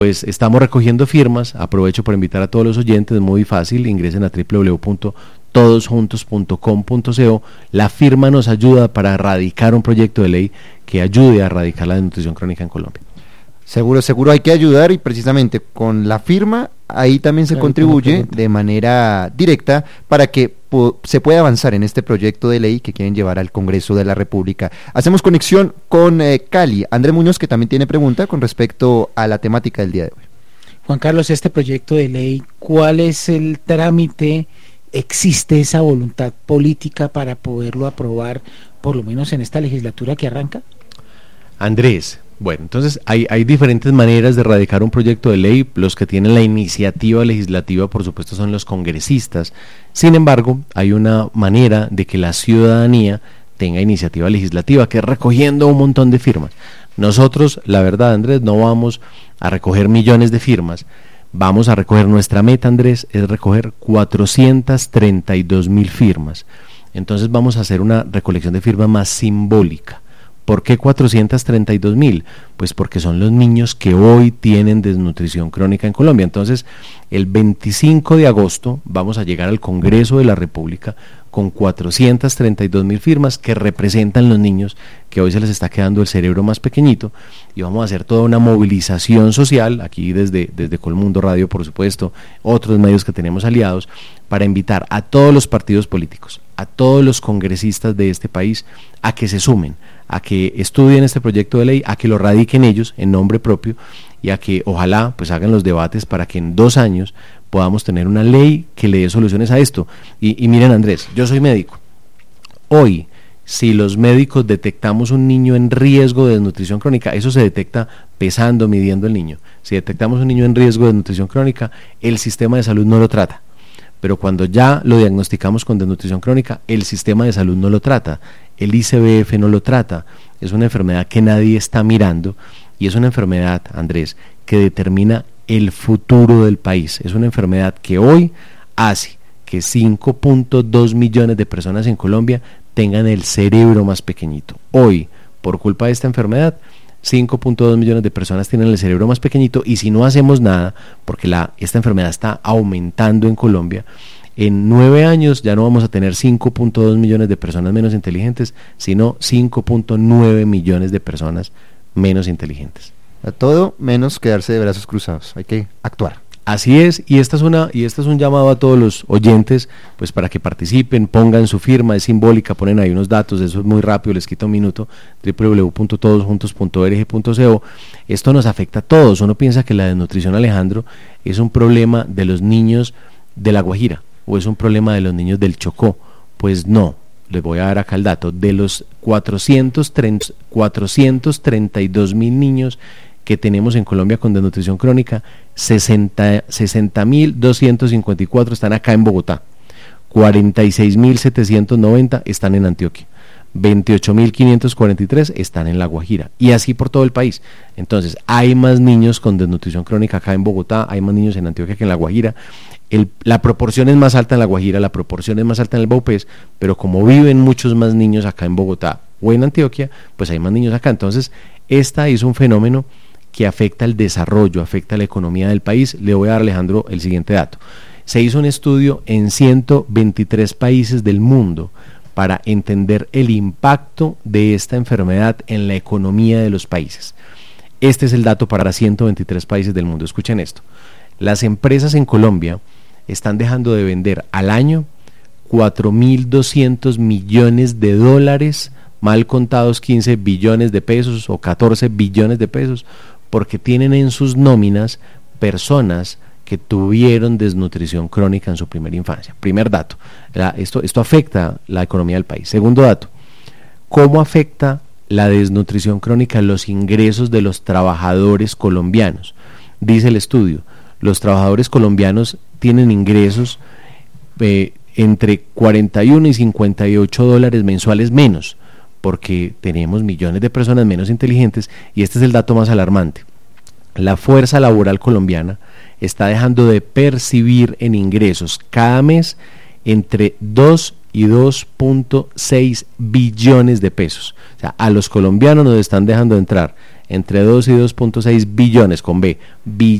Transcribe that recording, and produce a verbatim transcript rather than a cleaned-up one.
Pues estamos recogiendo firmas. Aprovecho para invitar a todos los oyentes, es muy fácil, ingresen a doble u doble u doble u punto todos juntos punto com punto co. La firma nos ayuda para erradicar un proyecto de ley que ayude a erradicar la desnutrición crónica en Colombia. Seguro, seguro hay que ayudar, y precisamente con la firma ahí también se Claro, contribuye de manera directa para que po- se pueda avanzar en este proyecto de ley que quieren llevar al Congreso de la República. Hacemos conexión con eh, Cali. Andrés Muñoz, que también tiene pregunta con respecto a la temática del día de hoy. Juan Carlos, este proyecto de ley, ¿cuál es el trámite? ¿Existe esa voluntad política para poderlo aprobar, por lo menos en esta legislatura que arranca? Andrés, bueno, entonces hay, hay diferentes maneras de erradicar un proyecto de ley. Los que tienen la iniciativa legislativa, por supuesto, son los congresistas. Sin embargo, hay una manera de que la ciudadanía tenga iniciativa legislativa, que es recogiendo un montón de firmas. Nosotros, la verdad, Andrés, no vamos a recoger millones de firmas. Vamos a recoger, nuestra meta, Andrés, es recoger cuatrocientas treinta y dos mil firmas. Entonces vamos a hacer una recolección de firmas más simbólica. ¿Por qué cuatrocientas treinta y dos mil? Pues porque son los niños que hoy tienen desnutrición crónica en Colombia. Entonces, el veinticinco de agosto vamos a llegar al Congreso de la República con cuatrocientas treinta y dos mil firmas que representan los niños que hoy se les está quedando el cerebro más pequeñito, y vamos a hacer toda una movilización social, aquí desde, desde Colmundo Radio, por supuesto, otros medios que tenemos aliados, para invitar a todos los partidos políticos, a todos los congresistas de este país, a que se sumen, a que estudien este proyecto de ley, a que lo radiquen ellos en nombre propio, y a que ojalá pues hagan los debates para que en dos años podamos tener una ley que le dé soluciones a esto. Y, y miren, Andrés, yo soy médico. Hoy, si los médicos detectamos un niño en riesgo de desnutrición crónica, eso se detecta pesando, midiendo el niño. Si detectamos un niño en riesgo de desnutrición crónica, el sistema de salud no lo trata. Pero cuando ya lo diagnosticamos con desnutrición crónica, el sistema de salud no lo trata, el I C B F no lo trata. Es una enfermedad que nadie está mirando, y es una enfermedad, Andrés, que determina el futuro del país. Es una enfermedad que hoy hace que cinco punto dos millones de personas en Colombia tengan el cerebro más pequeñito. Hoy, por culpa de esta enfermedad, cinco punto dos millones de personas tienen el cerebro más pequeñito, y si no hacemos nada, porque la, esta enfermedad está aumentando en Colombia, en nueve años ya no vamos a tener cinco punto dos millones de personas menos inteligentes, sino cinco punto nueve millones de personas menos inteligentes. A todo menos quedarse de brazos cruzados, hay que actuar. Así es, y esta es una y este es un llamado a todos los oyentes, pues para que participen, pongan su firma, es simbólica, ponen ahí unos datos, eso es muy rápido, les quita un minuto, doble u doble u doble u punto todos juntos punto org punto co. Esto nos afecta a todos. Uno piensa que la desnutrición, Alejandro, es un problema de los niños de La Guajira, o es un problema de los niños del Chocó. Pues no, les voy a dar acá el dato, de los cuatrocientos treinta y dos mil niños que tenemos en Colombia con desnutrición crónica, sesenta mil doscientos cincuenta y cuatro están acá en Bogotá, cuarenta y seis mil setecientos noventa están en Antioquia, veintiocho mil quinientos cuarenta y tres están en La Guajira, y así por todo el país. Entonces hay más niños con desnutrición crónica acá en Bogotá, hay más niños en Antioquia que en La Guajira. El, la proporción es más alta en La Guajira, la proporción es más alta en el Baupés, pero como viven muchos más niños acá en Bogotá o en Antioquia, pues hay más niños acá. Entonces esta es un fenómeno que afecta el desarrollo, afecta la economía del país. Le voy a dar, Alejandro, el siguiente dato. Se hizo un estudio en ciento veintitrés países del mundo para entender el impacto de esta enfermedad en la economía de los países. Este es el dato para ciento veintitrés países del mundo. Escuchen esto. Las empresas en Colombia están dejando de vender al año cuatro mil doscientos millones de dólares, mal contados quince billones de pesos o catorce billones de pesos, porque tienen en sus nóminas personas que tuvieron desnutrición crónica en su primera infancia. Primer dato, la, esto, esto afecta la economía del país. Segundo dato, ¿cómo afecta la desnutrición crónica los ingresos de los trabajadores colombianos? Dice el estudio, los trabajadores colombianos tienen ingresos eh, entre cuarenta y uno y cincuenta y ocho dólares mensuales menos, porque tenemos millones de personas menos inteligentes, y este es el dato más alarmante. La fuerza laboral colombiana está dejando de percibir en ingresos cada mes entre dos y dos punto seis billones de pesos. O sea, a los colombianos nos están dejando de entrar entre dos y dos punto seis billones con B,